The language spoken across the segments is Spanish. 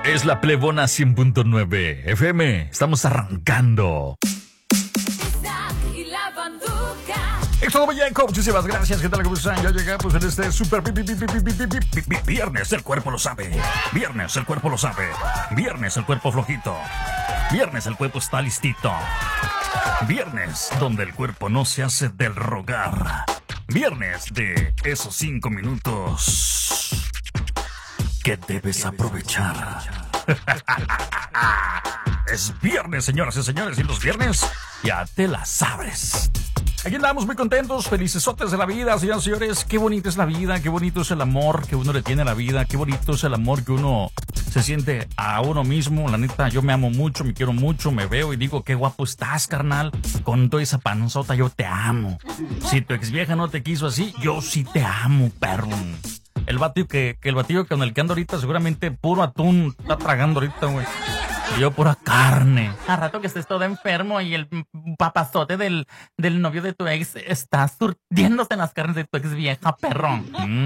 Es la Plebona 100.9 FM. Estamos arrancando. Héctor Vallejo, muchísimas gracias. ¿Qué tal? ¿Cómo están? Ya llegamos en este super viernes. El cuerpo lo sabe. Viernes, el cuerpo lo sabe. Viernes, el cuerpo flojito. Viernes, el cuerpo está listito. Viernes, donde el cuerpo no se hace del rogar. Viernes de esos 5 minutos que debes aprovechar. Es viernes, señoras y señores, y los viernes ya te las sabes. Aquí andamos muy contentos, felicesotes de la vida, señoras y señores. Qué bonita es la vida, qué bonito es el amor que uno le tiene a la vida, qué bonito es el amor que uno se siente a uno mismo. La neta, yo me amo mucho, me quiero mucho, me veo y digo, qué guapo estás, carnal. Con toda esa panzota, yo te amo. Si tu ex vieja no te quiso así, yo sí te amo, perro. El batillo con el que ando ahorita, seguramente puro atún está tragando ahorita, güey. Y yo pura carne. A rato que estés todo enfermo y el papazote del novio de tu ex está surtiéndose en las carnes de tu ex vieja, perro.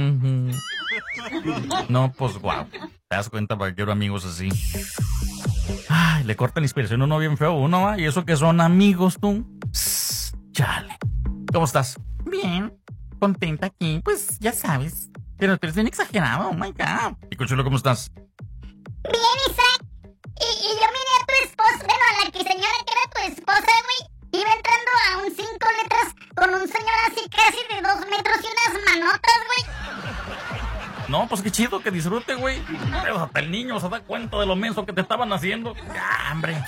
No, pues guau. Te das cuenta porque quiero amigos así. Ay, le cortan la inspiración a uno bien feo, uno va. Y eso que son amigos, tú. Chale. ¿Cómo estás? Bien. Contenta aquí. Pues ya sabes. Pero tú eres bien exagerado. Oh my God. ¿Y Consuelo, cómo estás? Bien, Isaac. Y yo miré a tu esposa, bueno, a la señora que era tu esposa, güey. Iba entrando a un 5 letras con un señor así casi de 2 metros y unas manotas, güey. No, pues qué chido, que disfrute, güey. Pero hasta el niño se da cuenta de lo menso que te estaban haciendo. Ya, hombre.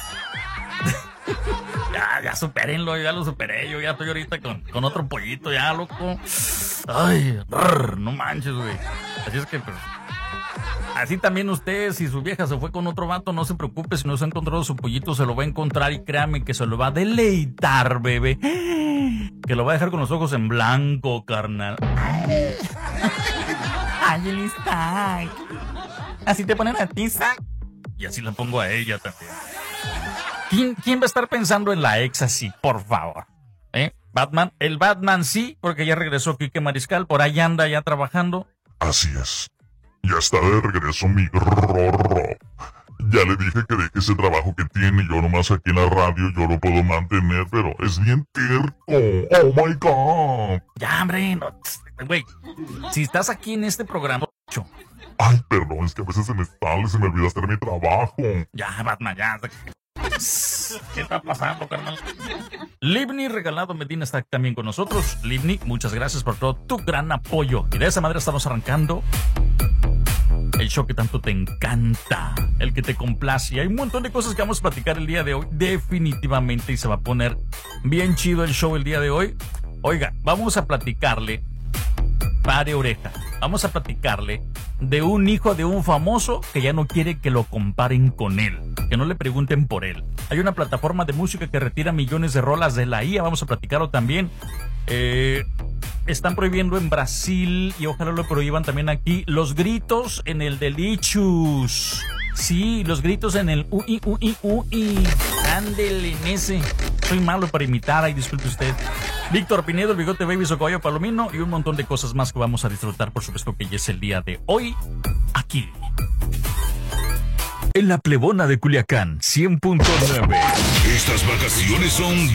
Ya supérenlo, ya lo superé. Yo ya estoy ahorita con otro pollito, ya, loco. Ay, no manches, güey. Así es que, pues... Así también usted, si su vieja se fue con otro vato, no se preocupe, si no se ha encontrado su pollito, se lo va a encontrar y créame que se lo va a deleitar, bebé. Que lo va a dejar con los ojos en blanco, carnal. Ay, lista. ¿Así te ponen a ti, Zach? Y así la pongo a ella también. ¿Quién va a estar pensando en la ex así, por favor? ¿Batman? El Batman sí, porque ya regresó Quique Mariscal, por ahí anda ya trabajando. Así es. Ya está de regreso mi Rorro. Ya le dije que deje ese trabajo que tiene. Yo nomás aquí en la radio yo lo puedo mantener, pero es bien terco. Oh my God. Ya, hombre, no, güey. Si estás aquí en este programa... Ay, perdón, es que a veces se me olvida hacer mi trabajo. Ya, Batman, ya. ¿Qué está pasando, carnal? Livni Regalado Medina está también con nosotros. Livni, muchas gracias por todo tu gran apoyo. Y de esa manera estamos arrancando el show que tanto te encanta, el que te complace. Y hay un montón de cosas que vamos a platicar el día de hoy, definitivamente, y se va a poner bien chido el show el día de hoy. Oiga, vamos a platicarle, pare oreja, vamos a platicarle de un hijo de un famoso que ya no quiere que lo comparen con él, que no le pregunten por él. Hay una plataforma de música que retira millones de rolas de la IA, vamos a platicarlo también. Están prohibiendo en Brasil, y ojalá lo prohíban también aquí, los gritos en el Delicious. Sí, los gritos en el ui. Ándele en ese. Soy malo para imitar, ay, disculpe usted. Víctor Pinedo, el Bigote Baby, Socaballo Palomino y un montón de cosas más que vamos a disfrutar, por supuesto, que ya es el día de hoy, aquí. En la Plebona de Culiacán, 100.9. Estas vacaciones son